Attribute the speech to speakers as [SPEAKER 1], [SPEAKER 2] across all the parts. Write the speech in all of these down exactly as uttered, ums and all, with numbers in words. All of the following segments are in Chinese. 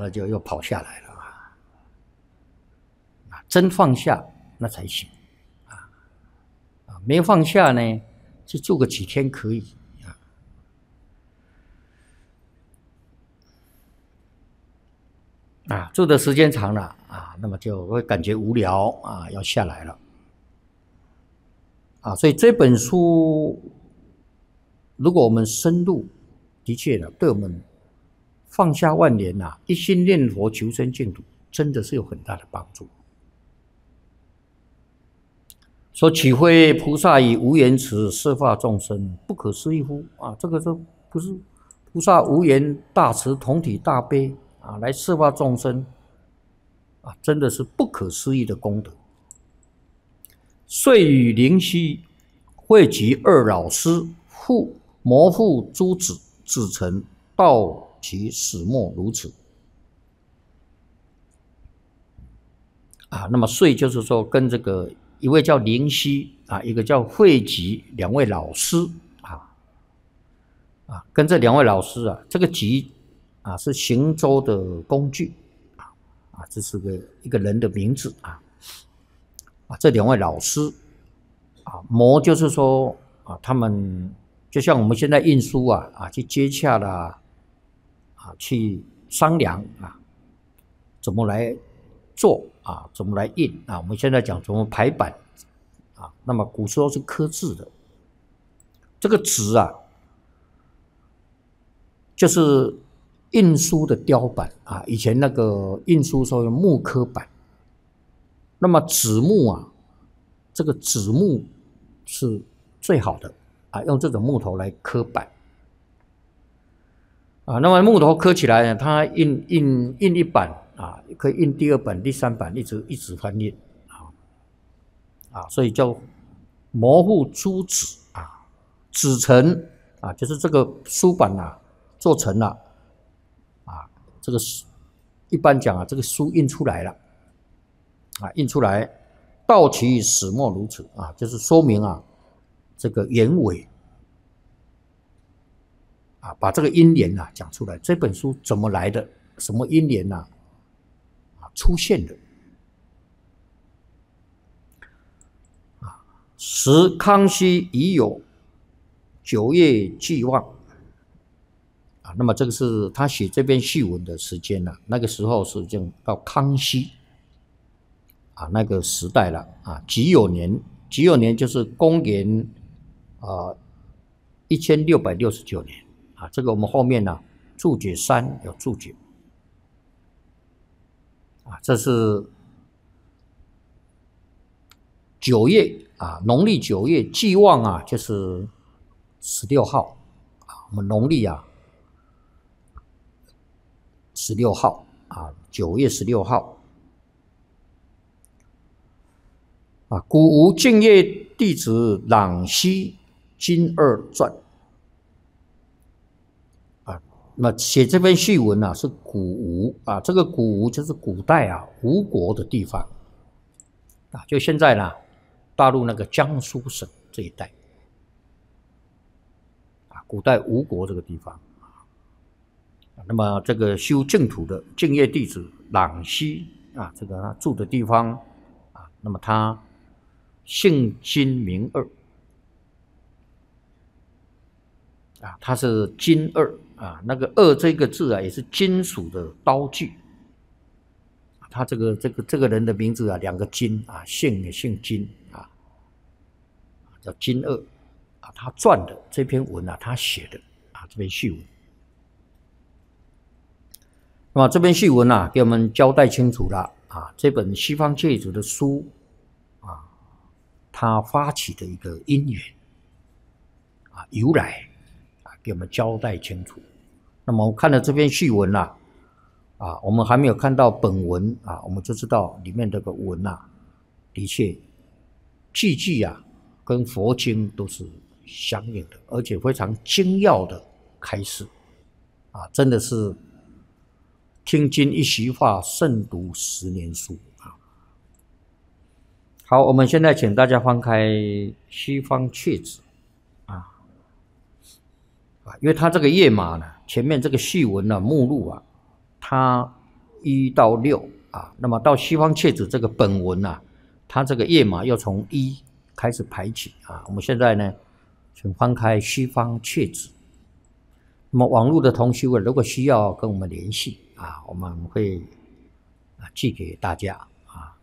[SPEAKER 1] 那就又跑下来了啊！啊，真放下那才行啊！啊，没放下呢，就住个几天可以啊。啊，住的时间长了啊，那么就会感觉无聊啊，要下来了啊。所以这本书，如果我们深入，的确的，对我们放下万年呐、啊，一心念佛求生净土，真的是有很大的帮助。说取非菩萨以无言辞摄化众生，不可思议乎？啊，这个是不是菩萨无言大慈同体大悲啊，来摄化众生啊，真的是不可思议的功德。遂与灵犀汇集二老师，复摩复诸子，子臣道其始末如此。啊，那么遂就是说跟这个一位叫灵犀啊，一个叫慧集，两位老师啊啊，跟这两位老师啊，这个集啊是行舟的工具啊啊，这是个一个人的名字啊啊，这两位老师啊，摩就是说啊，他们就像我们现在印书啊啊，去接洽啦啊，去商量啊，怎么来做啊，怎么来印啊？我们现在讲怎么排版啊？那么古时候是刻字的，这个纸啊，就是印书的雕版啊。以前那个印书时候用木刻版，那么纸木啊，这个纸木是最好的啊，用这种木头来刻版啊。那么木头刻起来呢，它印印印一版。啊，可以印第二版、第三版，一直一直翻印啊啊，所以叫摩复诸子啊，子成啊，就是这个书版啊做成了啊，这个一般讲啊，这个书印出来了啊，印出来，道其始末如此啊，就是说明啊这个原委啊，把这个因缘啊讲出来，这本书怎么来的，什么因缘啊？出现的啊，时康熙已有九月既望啊，那么这个是他写这篇序文的时间了、啊，那个时候是就到康熙啊那个时代了啊，己酉年，己酉年就是公元啊一千六百六十九年啊，这个我们后面呢、啊、注解三有注解。啊，这是九月啊，农历九月既望啊，就是十六号啊，我们农历啊十六号啊，九月十六号啊，古无净业弟子朗西金二传啊。那么写这篇序文啊，是古吴啊，这个古吴就是古代啊吴国的地方啊，就现在呢大陆那个江苏省这一带啊，古代吴国这个地方啊。那么这个修净土的净业弟子朗西啊，这个他住的地方啊，那么他姓金名二啊，他是金二。啊，那个二这个字啊，也是金属的刀具。他这个这个这个人的名字啊，两个金啊，姓也姓金啊，叫金二啊。他撰的这篇文啊，他写的啊，这篇序文。那么这篇序文啊，给我们交代清楚了啊，这本西方戒祖的书啊，他发起的一个因缘啊，由来啊，给我们交代清楚。那么我看了这篇序文呐、啊，啊，我们还没有看到本文啊，我们就知道里面这个文呐、啊，的确句句啊，跟佛经都是相应的，而且非常精要的开示啊，真的是听经一席话，胜读十年书啊。好，我们现在请大家翻开西方阙子啊。啊，因为它这个页码呢，前面这个序文呢、目录啊，它一到六啊。那么到西方切子这个本文啊，它这个页码又从一开始排起啊。我们现在呢，请翻开西方切子。那么网络的同学如果需要跟我们联系啊，我们会啊寄给大家啊。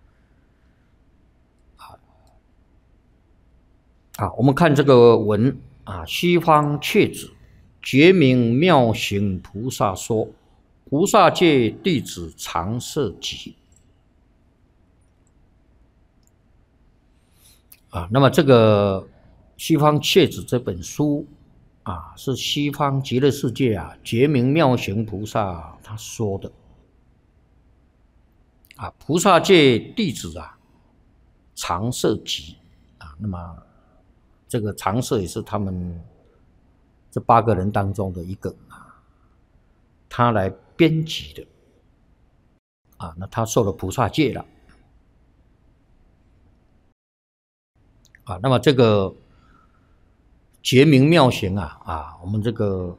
[SPEAKER 1] 啊，我们看这个文啊，西方切子觉明妙行菩萨说，菩萨戒弟子常摄集啊。那么这个西方切子这本书啊，是西方极乐世界啊觉明妙行菩萨他说的啊，菩萨戒弟子啊常摄集啊。那么这个常摄也是他们这八个人当中的一个啊，他来编辑的啊。那他受了菩萨戒了啊。那么这个觉明妙行啊啊，我们这个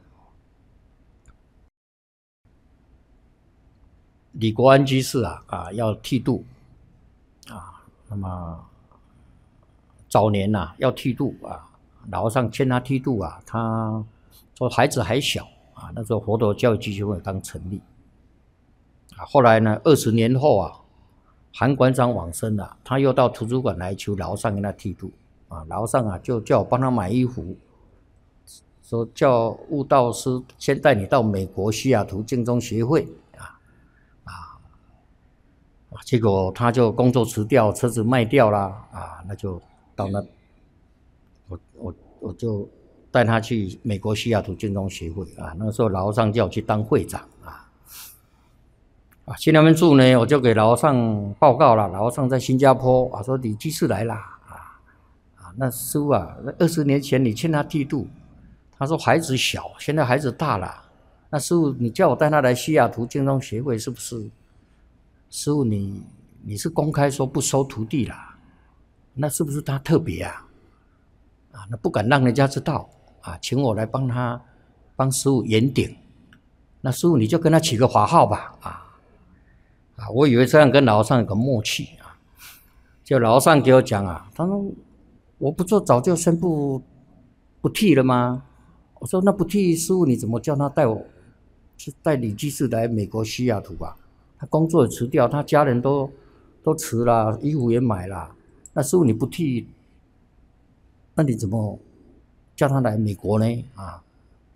[SPEAKER 1] 李国安居士啊啊要剃度啊。那么早年呐、啊、要剃度啊，老和尚劝他剃度啊，他说孩子还小啊，那时候佛陀教育基金会刚成立啊。后来呢，二十年后啊，韩馆长往生了，他又到图书馆来求老和尚跟他剃度啊。老和尚啊就叫我帮他买衣服，说叫悟道师先带你到美国西雅图净宗协会啊啊。结果他就工作辞掉，车子卖掉啦啊，那就到那，我我我就带他去美国西雅图净宗协会啊。那个时候老和尚叫我去当会长啊啊。去那边住呢，我就给老和尚报告了。老和尚在新加坡啊，说李居士来啦啊啊。那师父啊，那二十年前你劝他剃度，他说孩子小，现在孩子大了。那师父，你叫我带他来西雅图净宗协会，是不是？师父你你是公开说不收徒弟啦，那是不是他特别啊？啊，那不敢让人家知道啊，请我来帮他帮师父圆顶。那师父你就跟他起个法号吧啊啊！我以为这样跟老和尚有个默契啊，就老和尚给我讲啊，他说我不做早就宣布不剃了吗？我说那不剃，师父你怎么叫他带我去带李居士来美国西雅图啊？他工作也辞掉，他家人都都辞了，衣服也买了。那师父你不剃，那你怎么叫他来美国呢？啊，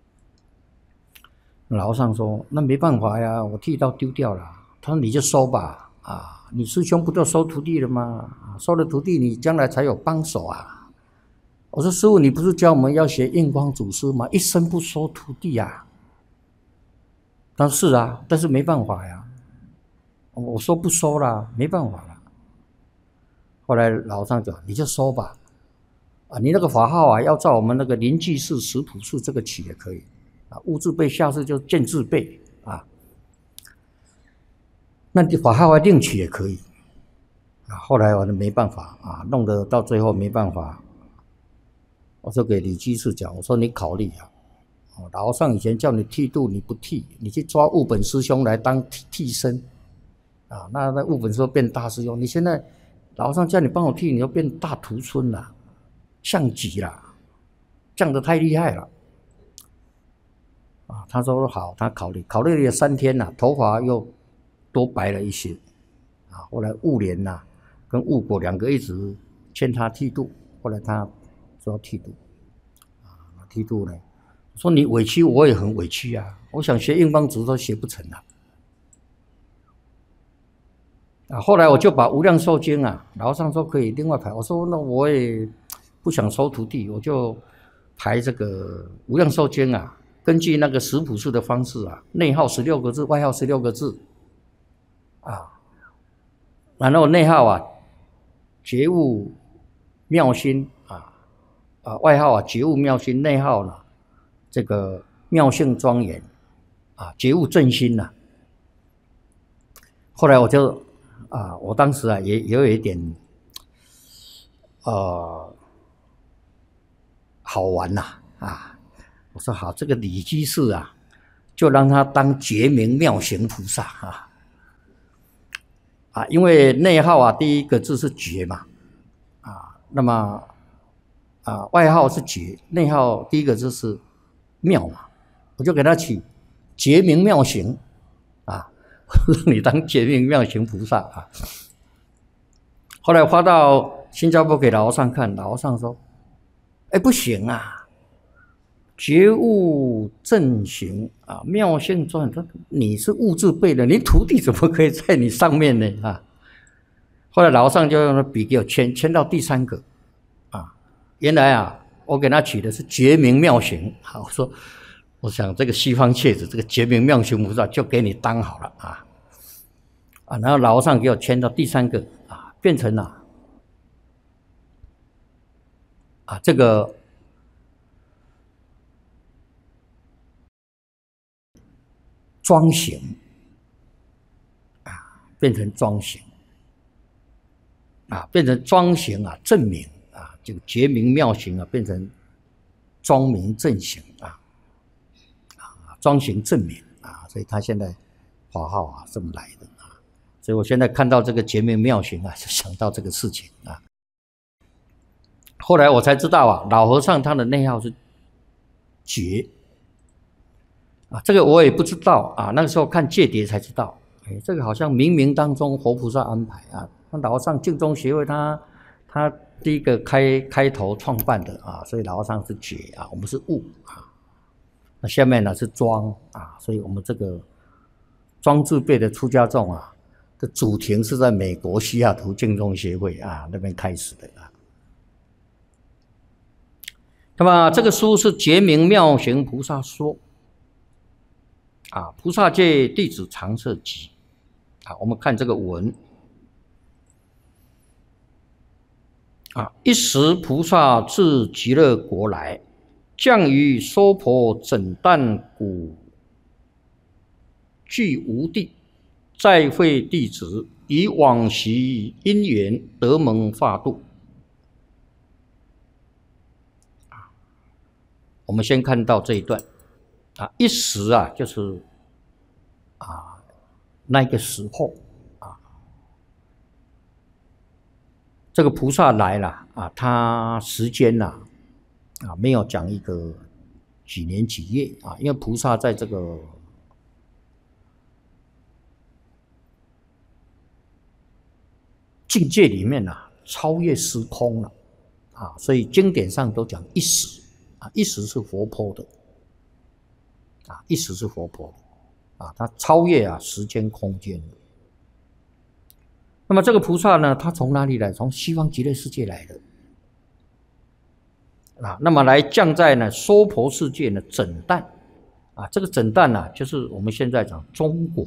[SPEAKER 1] 老和尚说那没办法呀，我剃刀丢掉了。他说你就收吧，啊，你师兄不都收徒弟了吗？收了徒弟，你将来才有帮手啊。我说师父，你不是教我们要学印光祖师吗？一生不收徒弟啊。他说是啊，但是没办法呀。我说不收了，没办法了。后来老和尚讲，你就收吧，啊，你那个法号啊，要照我们那个临济寺、石浦寺这个起也可以，啊，悟字辈下次就见字辈啊，那你法号要另起也可以，啊，后来我就没办法啊，弄得到最后没办法，我就给李居士讲，我说你考虑啊，哦，老和尚以前叫你剃度你不剃，你去抓悟本师兄来当替身。啊，那那悟本说变大师兄，你现在老和尚叫你帮我剃，你就变大徒孙了，像极了，降得太厉害了。啊，他说好，他考虑，考虑了三天了，头发又多白了一些。啊，后来悟莲呐、啊，跟悟果两个一直劝他剃度，后来他说要剃度。啊，剃度呢，说你委屈，我也很委屈啊，我想学印光祖都学不成了。啊，后来我就把《无量寿经》啊，老和尚说可以另外排，我说那我也不想收徒弟，我就排这个《无量寿经》啊，根据那个石浦寺的方式啊，内号十六个字，外号十六个字，啊，然后内号啊觉悟妙心啊啊，外号啊觉悟妙心，内号呢这个妙性庄严啊，觉悟正心呐、啊。后来我就。啊，我当时啊也也有一点，呃，好玩呐 啊, 啊！我说好，这个李居士啊，就让他当觉明妙行菩萨啊啊，因为内号啊，第一个字是觉嘛，啊，那么啊外号是觉，内号第一个字是妙嘛，我就给他取觉明妙行啊，让你当觉明妙行菩萨啊。后来发到新加坡给老和尚看，老和尚说：“哎，不行啊，觉悟正行啊，妙性转，说你是物质辈的，你徒弟怎么可以在你上面呢？啊！”后来老和尚就用笔给我签，签到第三个啊。原来啊，我给他取的是觉明妙行。好，我说，我想这个西方切子，这个觉明妙行菩萨就给你当好了啊啊。然后老和尚给我签到第三个啊，变成了啊这个。庄行啊，变成庄行啊，变成庄行啊，正明啊，这个觉明妙行啊，变成庄明正行啊，啊，庄行正明啊，所以他现在法号啊这么来的啊，所以我现在看到这个觉明妙行啊，就想到这个事情啊。后来我才知道啊，老和尚他的内号是觉。啊，这个我也不知道啊，那个时候看戒牒才知道，哎，这个好像冥冥当中活菩萨安排啊。那老和尚净宗协会他他第一个开开头创办的啊，所以老和尚是觉啊，我们是悟啊。那下面呢是庄啊，所以我们这个庄字辈的出家众啊的主庭是在美国西雅图净宗协会啊那边开始的啊。那么这个书是觉明妙行菩萨说。啊，菩萨戒弟子常摄集啊，我们看这个文啊，一时菩萨自极乐国来，降于娑婆整旦古具无地，再会弟子，以往昔因缘得蒙化度。我们先看到这一段。啊，一时啊，就是啊那个时候啊，这个菩萨来了啊，他时间呐 啊, 啊没有讲一个几年几月啊，因为菩萨在这个境界里面呐、啊，超越时空了啊，所以经典上都讲一时啊，一时是活泼的。啊，一时是活泼的，啊，它超越啊时间空间。那么这个菩萨呢，他从哪里来？从西方极乐世界来的，啊，那么来降在呢娑婆世界呢整旦，啊，这个整旦呢、啊，就是我们现在讲中国，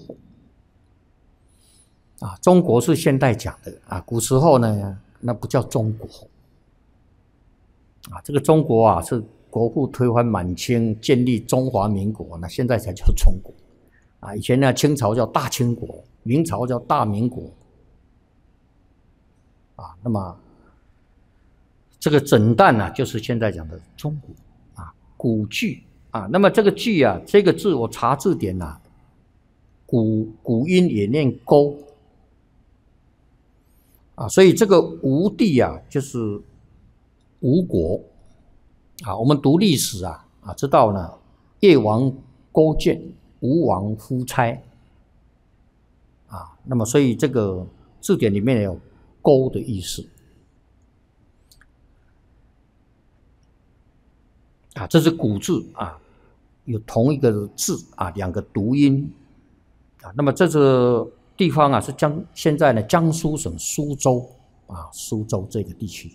[SPEAKER 1] 啊，中国是现代讲的啊，古时候呢那不叫中国，啊，这个中国啊是。国父推翻满清，建立中华民国，那现在才叫中国啊！以前呢，清朝叫大清国，明朝叫大民国啊。那么这个整旦呢、啊，就是现在讲的中国啊，古句啊。那么这个句啊，这个字我查字典呐、啊，古古音也念勾啊，所以这个吴地啊，就是吴国。啊，我们读历史啊，啊，知道呢，越王勾践，吴王夫差，啊，那么所以这个字典里面有勾的意思，啊，这是古字啊，有同一个字啊，两个读音，啊，那么这个地方啊是江现在呢江苏省苏州啊，苏州这个地区。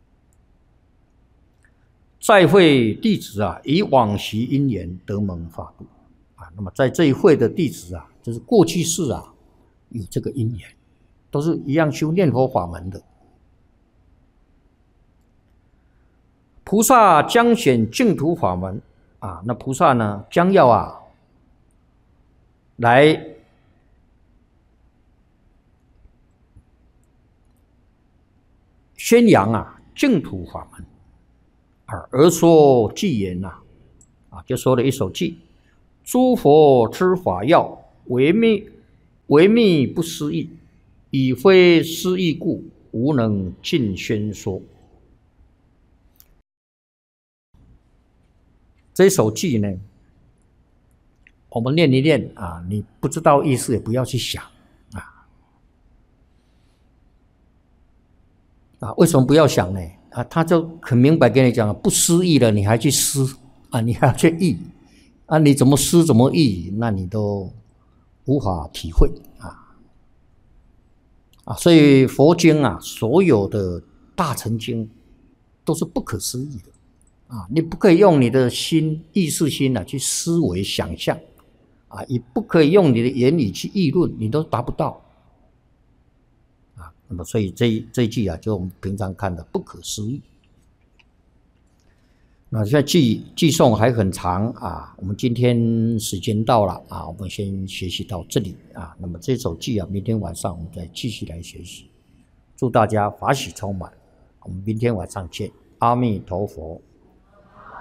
[SPEAKER 1] 再会弟子啊，以往昔因缘得蒙化度啊。那么在这一会的弟子啊，就是过去世啊有这个因缘，都是一样修念佛法门的。菩萨将显净土法门啊，那菩萨呢将要啊来宣扬啊净土法门。而说偈言呐、啊，啊，就说了一首偈：诸佛之法要，唯密唯密不思议， 以非思义故，无能尽宣说。这首偈呢，我们念一念啊，你不知道意思也不要去想啊。啊，为什么不要想呢？啊，他就很明白跟你讲，不思议了，你还去思啊，你还要去议啊，你怎么思怎么议，那你都无法体会啊啊！所以佛经啊，所有的大乘经都是不可思议的啊，你不可以用你的心意识心啊去思维想象啊，也不可以用你的言语去议论，你都达不到。那么，所以这这一句啊，就我们平常看的不可思议。那现在记记诵还很长啊，我们今天时间到了啊，我们先学习到这里啊。那么这首记啊，明天晚上我们再继续来学习。祝大家法喜充满，我们明天晚上见。阿弥陀佛。